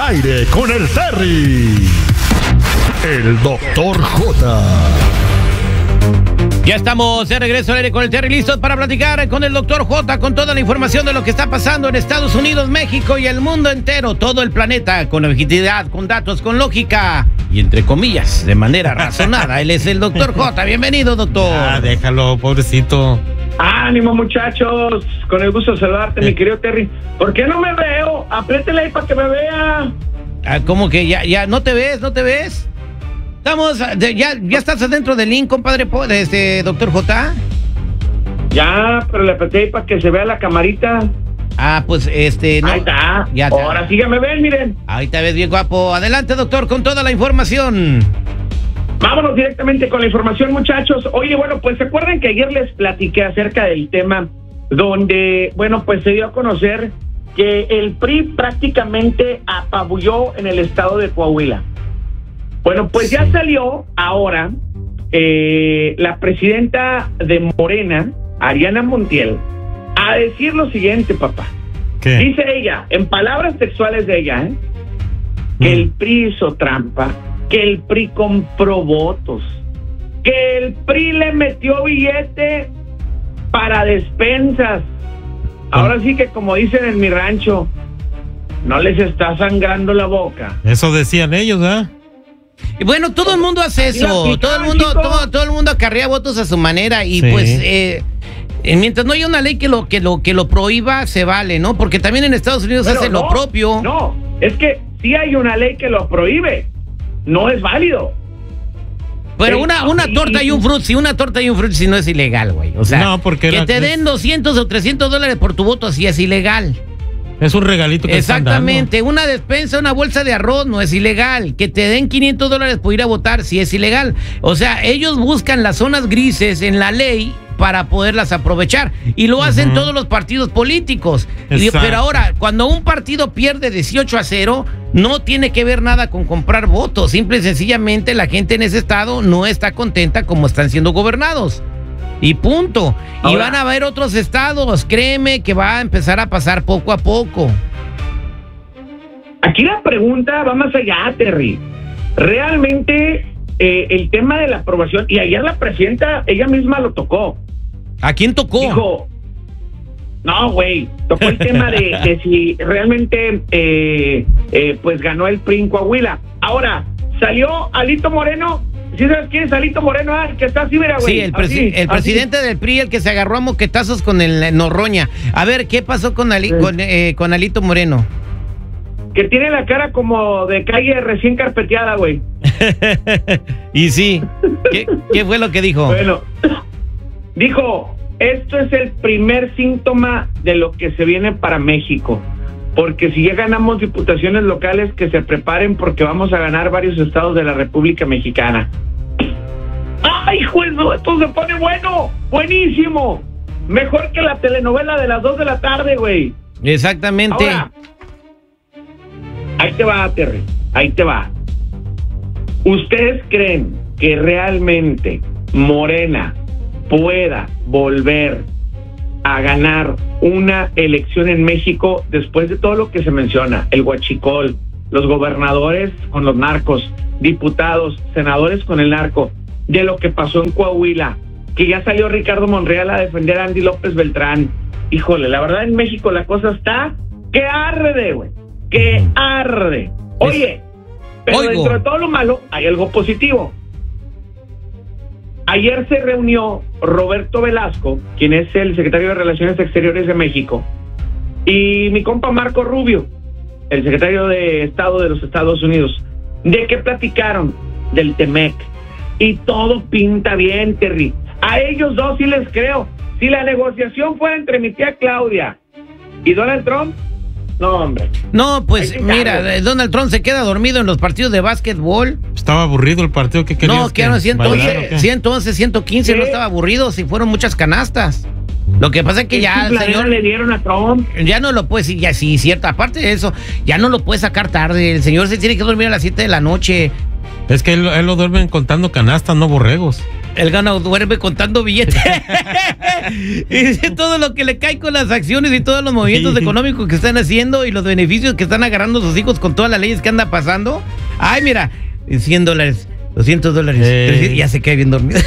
aire con el Terry. El Dr. J. Ya estamos de regreso al aire con el Terry, listos para platicar con el Dr. J, con toda la información de lo que está pasando en Estados Unidos, México y el mundo entero, todo el planeta, con objetividad, con datos, con lógica y entre comillas, de manera razonada. Él es el Dr. J. Bienvenido, doctor. Ah, déjalo, pobrecito. Ánimo, muchachos, con el gusto de saludarte, mi querido Terry. ¿Por qué no me veo? Apriétele ahí para que me vea. ¿Cómo que ya no te ves? Estamos, ya estás adentro del link, compadre, doctor J. Ya, pero le apreté ahí para que se vea la camarita. Pues no. Ahí está. Ya ahora sí ya me ven, miren. Ahí te ves bien guapo. Adelante, doctor, con toda la información. Vámonos directamente con la información, muchachos. Oye, bueno, pues se acuerdan que ayer les platiqué acerca del tema donde, bueno, pues se dio a conocer que el PRI prácticamente apabulló en el estado de Coahuila. Bueno, pues ya salió ahora la presidenta de Morena, Ariana Montiel, a decir lo siguiente, papá. ¿Qué? Dice ella, en palabras textuales de ella, que el PRI hizo trampa, que el PRI compró votos, que el PRI le metió billete para despensas. Ahora sí que, como dicen en mi rancho, no les está sangrando la boca. Eso decían ellos, ¿eh? Y bueno, todo el mundo hace eso, todo el mundo acarrea votos a su manera y sí. Pues mientras no haya una ley que lo prohíba, se vale, ¿no? Porque también en Estados Unidos hacen lo propio. No, es que sí hay una ley que lo prohíbe, no es válido. Pero una torta y un frutzi, si no es ilegal, güey. O sea, no, porque que te den 200 o 300 dólares por tu voto, sí es ilegal. Es un regalito que exactamente, una despensa, una bolsa de arroz no es ilegal. Que te den 500 dólares por ir a votar, sí es ilegal. O sea, ellos buscan las zonas grises en la ley para poderlas aprovechar. Y lo hacen todos los partidos políticos. Pero ahora, cuando un partido pierde 18-0, no tiene que ver nada con comprar votos. Simple y sencillamente la gente en ese estado no está contenta como están siendo gobernados. Y punto. Ahora, y van a haber otros estados. Créeme que va a empezar a pasar poco a poco. Aquí la pregunta va más allá, Terry. Realmente el tema de la aprobación, y ayer la presidenta, ella misma lo tocó. ¿A quién tocó? Dijo, no, güey, tocó el tema de si realmente pues ganó el PRI en Coahuila. Ahora, salió Alito Moreno. ¿Sí sabes quién es Alito Moreno? El que está así, mira, güey. Sí, el presidente del PRI, el que se agarró a moquetazos con el Noroña. A ver, ¿qué pasó con Alito Moreno? Que tiene la cara como de calle recién carpeteada, güey. Y sí, ¿qué fue lo que dijo? Bueno, dijo, esto es el primer síntoma de lo que se viene para México. Porque si ya ganamos diputaciones locales, que se preparen porque vamos a ganar varios estados de la República Mexicana. ¡Ay, juez! Esto se pone bueno, buenísimo. Mejor que la telenovela de las 2 de la tarde, güey. Exactamente. Ahora, ahí te va, Terry, ahí te va. ¿Ustedes creen que realmente Morena pueda volver a ganar una elección en México después de todo lo que se menciona? El huachicol, los gobernadores con los narcos, diputados, senadores con el narco, de lo que pasó en Coahuila, que ya salió Ricardo Monreal a defender a Andy López Beltrán. Híjole, la verdad en México la cosa está que arde, güey, que arde. Oye, pero dentro de todo lo malo hay algo positivo. Ayer se reunió Roberto Velasco, quien es el secretario de Relaciones Exteriores de México, y mi compa Marco Rubio, el secretario de Estado de los Estados Unidos. ¿De qué platicaron? Del TEMEC. Y todo pinta bien, Terry. A ellos dos sí les creo. Si la negociación fuera entre mi tía Claudia y Donald Trump, no, hombre. No, pues mira, Donald Trump se queda dormido en los partidos de básquetbol. Estaba aburrido el partido que querías. No, quedaron 111, 115, ¿sí? No estaba aburrido, si fueron muchas canastas. Lo que pasa es que ya el señor le dieron a Trump. Ya no lo puede, ya sí, cierto. Aparte de eso, ya no lo puede sacar tarde. El señor se tiene que dormir a las 7 de la noche. Es que él lo duermen contando canastas, no borregos. El gano duerme contando billetes. Y dice todo lo que le cae con las acciones y todos los movimientos económicos que están haciendo y los beneficios que están agarrando sus hijos con todas las leyes que anda pasando. Ay, mira, $100, $200, ya se cae bien dormido.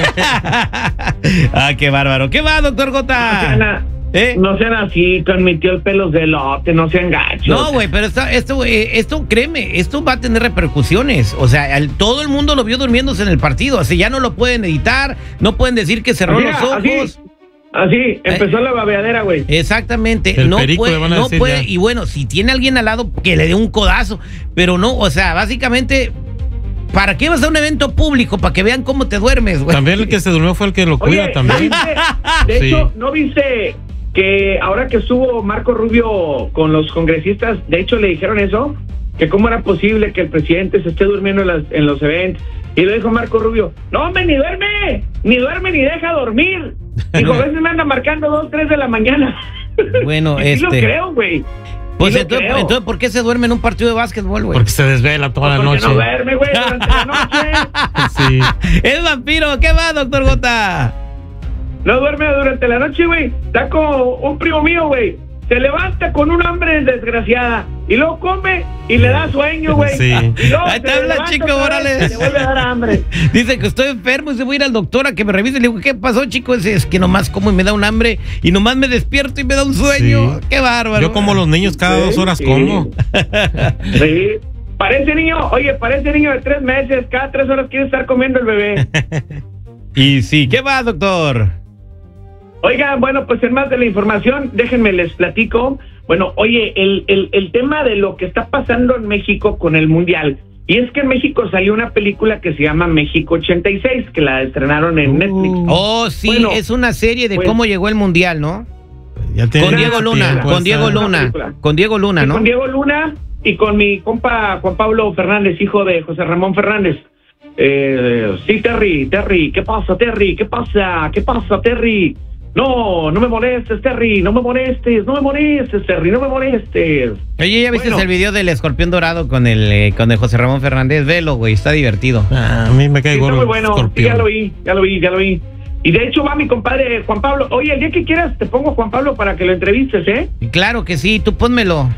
Ah, qué bárbaro. ¿Qué va, doctor J? No sean así, con mi tío el pelos de elote, no sean gachos. No, güey, pero esto, créeme, esto va a tener repercusiones. O sea, todo el mundo lo vio durmiéndose en el partido. Así ya no lo pueden editar, no pueden decir que cerró los ojos. Así, empezó la babeadera, güey. Exactamente. El no perico puede, le van a no decir puede. ya. Y bueno, si tiene alguien al lado, que le dé un codazo. Pero no, o sea, básicamente, ¿para qué vas a un evento público? Para que vean cómo te duermes, güey. También el que se durmió fue el que lo cuida. Oye, también. de hecho, Sí. ¿no viste que ahora que estuvo Marco Rubio con los congresistas, de hecho le dijeron eso? Que cómo era posible que el presidente se esté durmiendo en los eventos. Y lo dijo Marco Rubio: no, hombre, ni duerme ni deja dormir. Dijo, a veces me anda marcando 2, 3 de la mañana. Bueno, y sí lo creo, güey. Pues Sí lo entonces, creo. ¿por qué se duerme en un partido de básquetbol, güey? Porque se desvela toda la Porque noche. no duerme, güey, durante la noche. Sí. Es vampiro. ¿Qué va, doctor J? No duerme durante la noche, güey. Está como un primo mío, güey. Se levanta con un hambre desgraciada y luego come y le da sueño, güey. Sí. Y luego Ahí te se habla, levanta Chico otra vez Morales. y le vuelve a dar hambre. Dice que estoy enfermo y se voy a ir al doctor a que me revise. Le digo, ¿qué pasó, chico? Dice, es que nomás como y me da un hambre y nomás me despierto y me da un sueño. Sí. Qué bárbaro. Yo como los niños cada 2 horas Sí. como. Sí. Parece niño de 3 meses. Cada 3 horas quiere estar comiendo el bebé. Y sí, ¿qué va, doctor? Oigan, bueno, pues en más de la información, déjenme les platico. Bueno, oye, el tema de lo que está pasando en México con el Mundial. Y es que en México salió una película que se llama México 86, que la estrenaron en Netflix. Oh, sí, Bueno, es una serie de pues, cómo llegó el Mundial, ¿no? Ya tiene Con Diego Luna, tiempo con Diego esa- Luna, película. con Diego Luna, Sí, ¿no? con Diego Luna y con mi compa Juan Pablo Fernández, hijo de José Ramón Fernández. Sí, Terry, ¿qué pasa, Terry? ¿Qué pasa, Terry? No me molestes, Terry, no me molestes, Terry, no me molestes. Oye, ¿ya viste Bueno. el video del escorpión dorado con el José Ramón Fernández? Velo, güey, está divertido. Ah, a mí me cae Sí, está gordo. muy bueno, sí, Escorpión. ya lo vi. Y de hecho va mi compadre Juan Pablo. Oye, el día que quieras te pongo Juan Pablo para que lo entrevistes, ¿eh? Y claro que sí, tú pónmelo.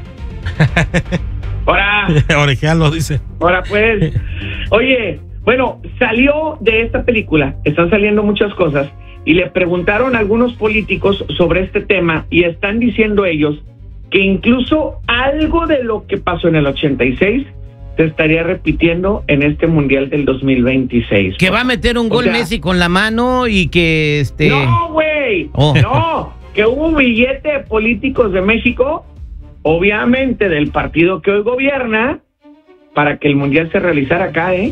Ahora, Orejealo, dice. pues. Oye, bueno, salió de esta película, están saliendo muchas cosas, y le preguntaron a algunos políticos sobre este tema, y están diciendo ellos que incluso algo de lo que pasó en el 86 se estaría repitiendo en este Mundial del 2026. Que va a meter un O gol sea, Messi con la mano y que No, güey. Oh. No, que hubo un billete de políticos de México, obviamente del partido que hoy gobierna, para que el Mundial se realizara acá, ¿eh?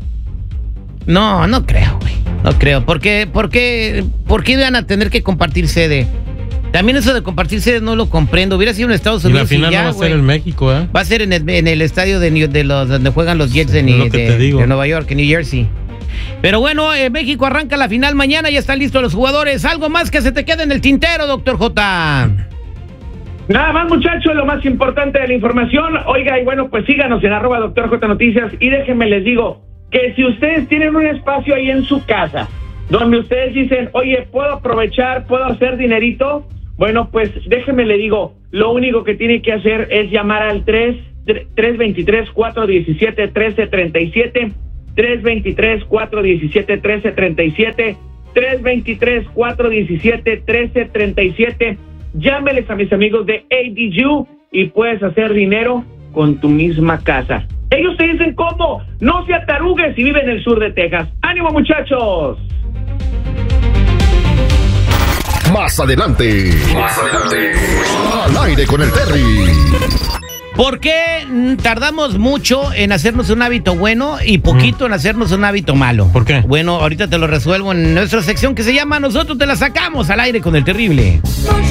No, no creo, güey. No creo. ¿Por qué iban a tener que compartir sede? También eso de compartir sede no lo comprendo. Hubiera sido en Estados Y la Unidos final ya, no va a ser güey. en México, ¿eh? Va a ser en el estadio de los donde juegan los Jets Sí, es lo que te digo. de Nueva York, en New Jersey. Pero bueno, México arranca la final mañana, ya están listos los jugadores. ¿Algo más que se te quede en el tintero, doctor J? Nada más, muchachos, lo más importante de la información. Oiga, y bueno, pues síganos en @Dr. J Noticias, y déjenme les digo que si ustedes tienen un espacio ahí en su casa donde ustedes dicen, oye, puedo aprovechar, puedo hacer dinerito, bueno, pues déjenme le digo, lo único que tiene que hacer es llamar al 323-417-1337, 323-417-1337, 323-417-1337. Llámeles a mis amigos de ADU y puedes hacer dinero con tu misma casa. Ellos te dicen cómo. No se atarugues si vive en el sur de Texas. ¡Ánimo, muchachos! Más adelante. Al aire con el Terry. ¿Por qué tardamos mucho en hacernos un hábito bueno y poquito en hacernos un hábito malo? ¿Por qué? Bueno, ahorita te lo resuelvo en nuestra sección que se llama Nosotros te la sacamos al aire con el terrible.